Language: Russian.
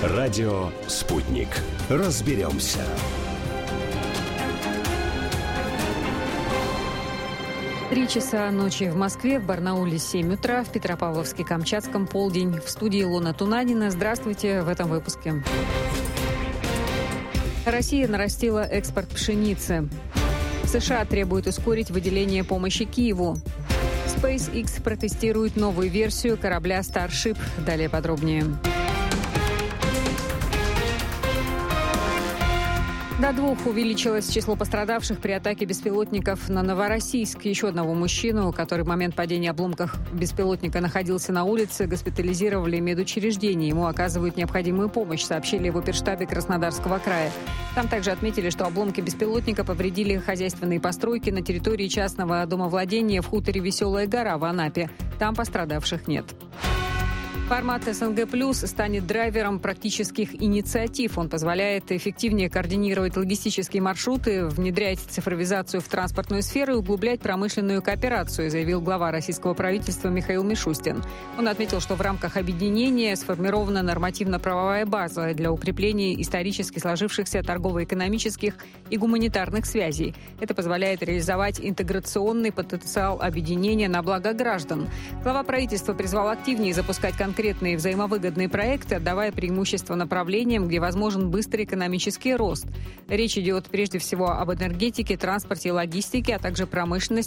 Радио «Спутник». Разберемся. Три часа ночи в Москве, в Барнауле 7 утра, в Петропавловске-Камчатском полдень. В студии Илона Тунанина. Здравствуйте в этом выпуске. Россия нарастила экспорт пшеницы. США требуют ускорить выделение помощи Киеву. SpaceX протестирует новую версию корабля Starship. Далее подробнее. До 2 увеличилось число пострадавших при атаке беспилотников на Новороссийск. Еще одного мужчину, который в момент падения обломков беспилотника находился на улице, госпитализировали в медучреждении. Ему оказывают необходимую помощь, сообщили в оперштабе Краснодарского края. Там также отметили, что обломки беспилотника повредили хозяйственные постройки на территории частного домовладения в хуторе Веселая гора в Анапе. Там пострадавших нет. Формат СНГ+ станет драйвером практических инициатив. Он позволяет эффективнее координировать логистические маршруты, внедрять цифровизацию в транспортную сферу и углублять промышленную кооперацию, заявил глава российского правительства Михаил Мишустин. Он отметил, что в рамках объединения сформирована нормативно-правовая база для укрепления исторически сложившихся торгово-экономических и гуманитарных связей. Это позволяет реализовать интеграционный потенциал объединения на благо граждан. Глава правительства призвал активнее запускать конкретные взаимовыгодные проекты, отдавая преимущество направлениям, где возможен быстрый экономический рост. Речь идет прежде всего об энергетике, транспорте и логистике, а также промышленности,